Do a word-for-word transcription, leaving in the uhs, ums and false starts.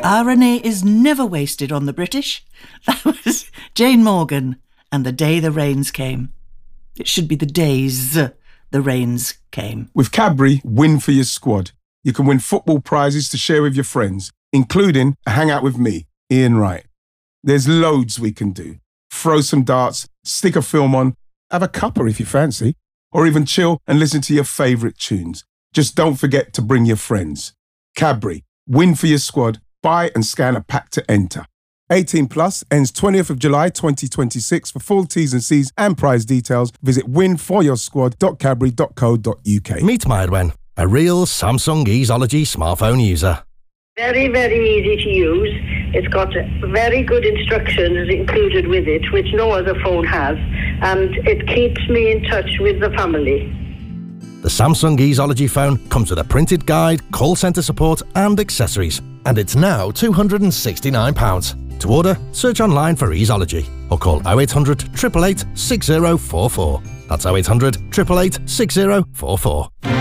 R N A is never wasted on the British. That was Jane Morgan and The Day the Rains Came. It should be the days the rains came. With Cadbury, win for your squad. You can win football prizes to share with your friends, including a hangout with me, Ian Wright. There's loads we can do. Throw some darts, stick a film on, have a cuppa if you fancy, or even chill and listen to your favourite tunes. Just don't forget to bring your friends. Cadbury, win for your squad. Buy and scan a pack to enter. eighteen plus, ends twentieth of July twenty twenty-six. For full T's and C's and prize details, visit win for your squad dot cadbury dot co dot uk. Meet Mairwen, a real Samsung Easology smartphone user. Very, very easy to use. It's got very good instructions included with it, which no other phone has, and it keeps me in touch with the family. The Samsung Easology phone comes with a printed guide, call centre support and accessories, and it's now two hundred and sixty-nine pounds. To order, search online for Easology or call oh eight hundred, eight eight eight, six oh four four. That's oh eight hundred, eight eight eight, six oh four four.